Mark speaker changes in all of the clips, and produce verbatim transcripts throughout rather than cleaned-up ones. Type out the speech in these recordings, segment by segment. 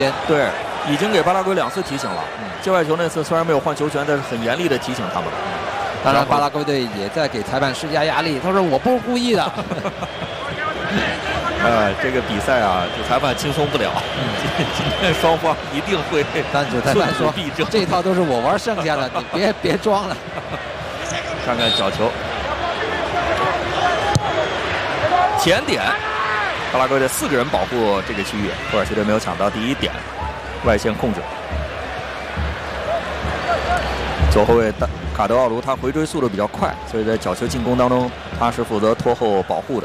Speaker 1: 对，已经给巴拉圭两次提醒了。嗯，界外球那次虽然没有换球权，但是很严厉的提醒他们了。
Speaker 2: 当然，巴拉圭队也在给裁判施加压力。他说：“我不是故意的。”
Speaker 1: 呃，这个比赛啊，这裁判轻松不了。嗯，今天双方一定会。
Speaker 2: 但主裁判说：“这一套都是我玩剩下的，你别别装了。”
Speaker 1: 看看角球，前点，巴拉圭队四个人保护这个区域，土耳其队没有抢到第一点，外线控制。左后卫卡德奥卢他回追速度比较快，所以在角球进攻当中，他是负责拖后保护的。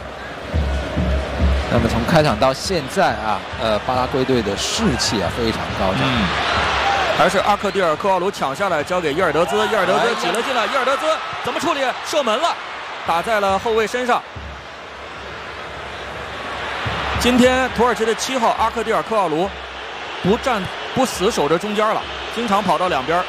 Speaker 2: 那么从开场到现在啊，呃，巴拉圭队的士气啊非常高涨。
Speaker 1: 嗯，还是阿克蒂尔科奥卢抢下来交给伊尔德兹，伊尔德兹挤了进来，伊尔德兹怎么处理？射门了，打在了后卫身上。今天土耳其的七号阿克蒂尔科奥卢不站不死守着中间了，经常跑到两边。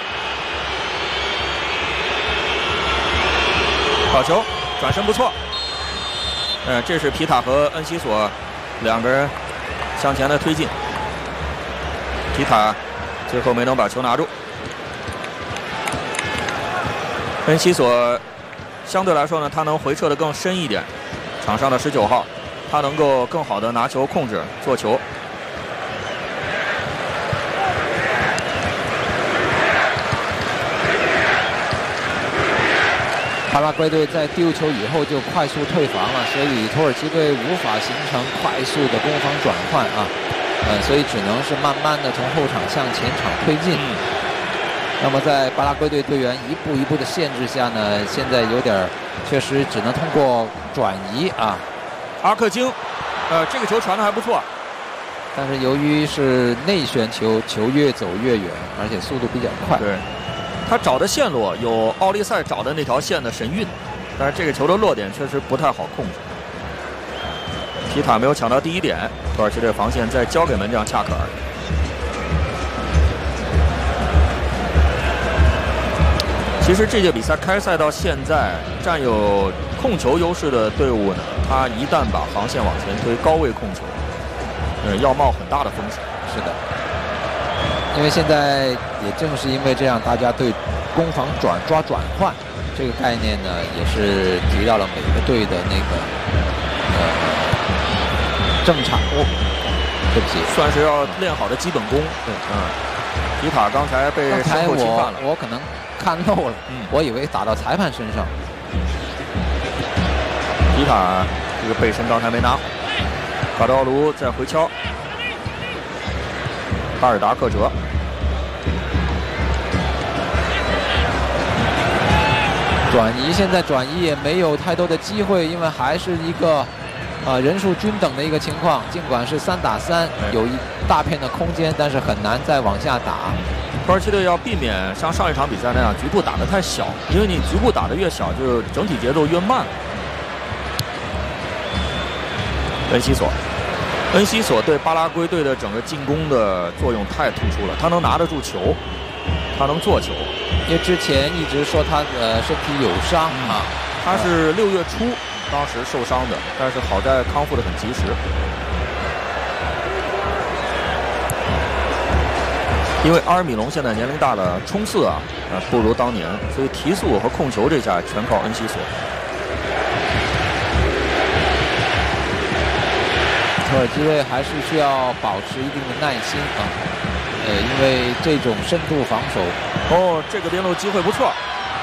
Speaker 1: 好球，转身不错。嗯，这是皮塔和恩西索两个人向前的推进。皮塔最后没能把球拿住。恩西索相对来说呢，他能回撤的更深一点。场上的十九号，他能够更好的拿球控制做球。
Speaker 2: 巴拉圭队在丢球以后就快速退防了，所以土耳其队无法形成快速的攻防转换啊，呃，所以只能是慢慢的从后场向前场推进。嗯、那么在巴拉圭队队员一步一步的限制下呢，现在有点确实只能通过转移啊。
Speaker 1: 阿克京，呃，这个球传的还不错，
Speaker 2: 但是由于是内旋球，球越走越远，而且速度比较快。
Speaker 1: 对。他找的线路有奥利塞找的那条线的神韵，但是这个球的落点确实不太好控制。皮塔没有抢到第一点，土耳其队防线再交给门将恰克尔。其实这届比赛开赛到现在，占有控球优势的队伍呢，他一旦把防线往前推，高位控球，呃，要冒很大的风险。
Speaker 2: 是的。因为现在也正是因为这样，大家对攻防转抓转换这个概念呢，也是提到了每个队的那个呃正常。哦，对不起，
Speaker 1: 算是要练好的基本功。对，嗯，皮塔刚才被身后侵犯了，
Speaker 2: 我我可能看漏了，嗯，我以为打到裁判身上。
Speaker 1: 皮塔这个背身刚才没拿好，卡德奥卢在回敲。巴尔达克哲，
Speaker 2: 转移现在转移也没有太多的机会，因为还是一个呃人数均等的一个情况。尽管是三打三，有一大片的空间，但是很难再往下打。
Speaker 1: 土耳其队要避免像上一场比赛那样局部打得太小，因为你局部打得越小，就整体节奏越慢。恩西索。恩西索对巴拉圭队的整个进攻的作用太突出了，他能拿得住球，他能做球。
Speaker 2: 因为之前一直说他的身体有伤啊，
Speaker 1: 他是六月初当时受伤的，但是好在康复得很及时。因为阿尔米隆现在年龄大了，冲刺啊，呃不如当年，所以提速和控球这下全靠恩西索。
Speaker 2: 土耳其队还是需要保持一定的耐心啊，呃，因为这种深度防守，
Speaker 1: 哦，这个边路机会不错，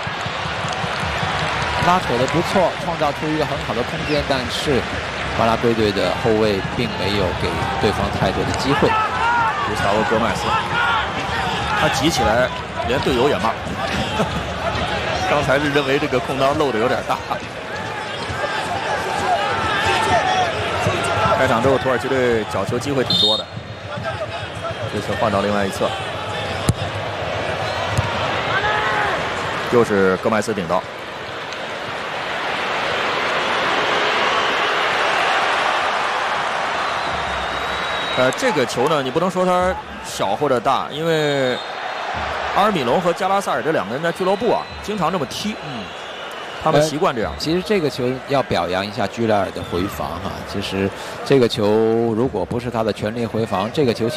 Speaker 2: 拉扯的不错，创造出一个很好的空间，但是巴拉圭队的后卫并没有给对方太多的机会。
Speaker 1: 古斯塔沃·戈麦斯，他急起来，连队友也骂。刚才是认为这个空当漏的有点大。开场之后，土耳其队角球机会挺多的，这次换到另外一侧，又是戈麦斯顶到。呃，这个球呢，你不能说它小或者大，因为阿尔米隆和加拉萨尔这两个人在俱乐部啊，经常这么踢。嗯。他们习惯这样、呃。
Speaker 2: 其实这个球要表扬一下居莱尔的回防哈。其实这个球如果不是他的全力回防，这个球。